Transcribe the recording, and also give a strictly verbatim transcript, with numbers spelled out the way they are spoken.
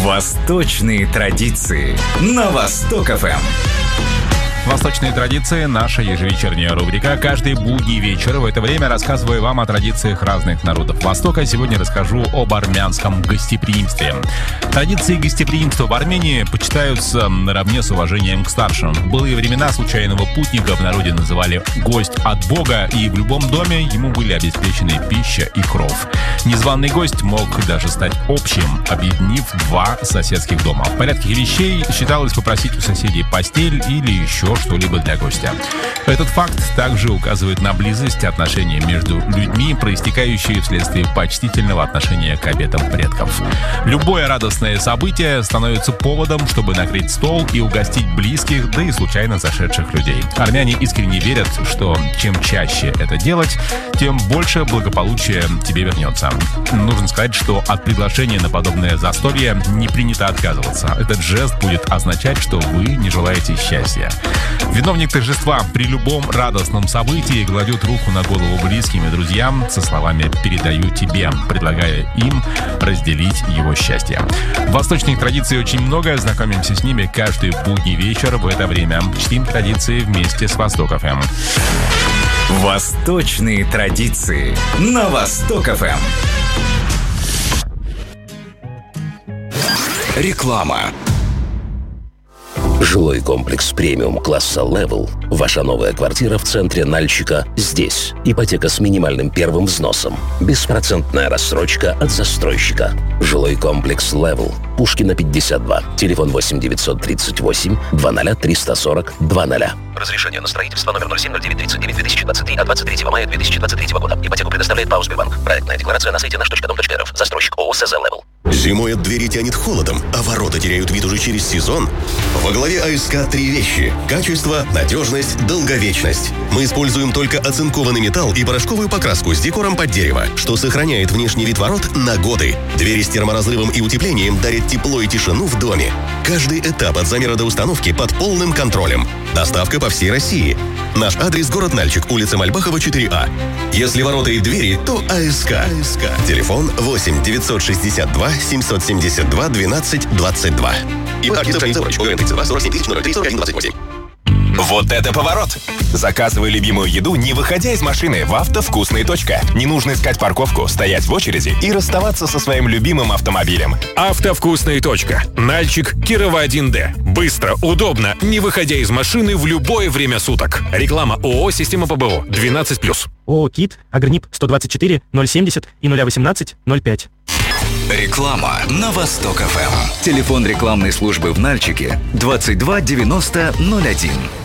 Восточные традиции на Восток эф эм. Восточные традиции — наша ежевечерняя рубрика. Каждый будний вечер в это время рассказываю вам о традициях разных народов Востока. Сегодня расскажу об армянском гостеприимстве. Традиции гостеприимства в Армении почитаются наравне с уважением к старшим. В былые времена случайного путника в народе называли «гость от Бога», и в любом доме ему были обеспечены пища и кров. Незваный гость мог даже стать общим, объединив два соседских дома. В порядке вещей считалось попросить у соседей постель или еще что-либо для гостя. Этот факт также указывает на близость отношений между людьми, проистекающие вследствие почтительного отношения к обетам предков. Любое радостное событие становится поводом, чтобы накрыть стол и угостить близких, да и случайно зашедших людей. Армяне искренне верят, что чем чаще это делать, тем больше благополучия тебе вернется. Нужно сказать, что от приглашения на подобное застолье не принято отказываться. Этот жест будет означать, что вы не желаете счастья. Виновник торжества при любом радостном событии кладет руку на голову близким и друзьям со словами «передаю тебе», предлагая им разделить его счастье. Восточных традиций очень много, знакомимся с ними каждый будний вечер в это время. Чтим традиции вместе с Восток эф эм. Восточные традиции на Восток эф эм. Реклама. Жилой комплекс премиум класса Level. Ваша новая квартира в центре Нальчика здесь. Ипотека с минимальным первым взносом. Беспроцентная рассрочка от застройщика. Жилой комплекс Level. Пушкина, пятьдесят два. Телефон восемь девятьсот тридцать восемь двадцать триста сорок двадцать. Разрешение на строительство номер ноль семь ноль девять тридцать девять две тысячи двадцать три от двадцать третьего мая две тысячи двадцать третьего года. Ипотеку предоставляет ПАО «Сбербанк». Проектная декларация на сайте наш точка дом точка эр эф. Застройщик ООО СЗ Level. Зимой от двери тянет холодом, а ворота теряют вид уже через сезон? Во главе АСК три вещи: качество, надежность, долговечность. Мы используем только оцинкованный металл и порошковую покраску с декором под дерево, что сохраняет внешний вид ворот на годы. Двери с терморазрывом и утеплением дарят тепло и тишину в доме. Каждый этап от замера до установки под полным контролем. Доставка по всей России. Наш адрес: город Нальчик, улица Мальбахова, четыре А. Если ворота и двери, то АСК. АСК. Телефон восемь девятьсот шестьдесят два семьсот семьдесят два двенадцать двадцать два. И Вот это поворот! Заказывай любимую еду, не выходя из машины, в «Автовкусная точка». Не нужно искать парковку, стоять в очереди и расставаться со своим любимым автомобилем. «Автовкусная точка». Нальчик, Кирова, один Д. Быстро, удобно, не выходя из машины в любое время суток. Реклама ООО «Система ПБО» двенадцать плюс. ООО «КИТ», Агрнип сто двадцать четыре ноль семьдесят и ноль восемнадцать ноль пять. Реклама на Восток эф эм. Телефон рекламной службы в Нальчике двадцать два девяносто ноль один.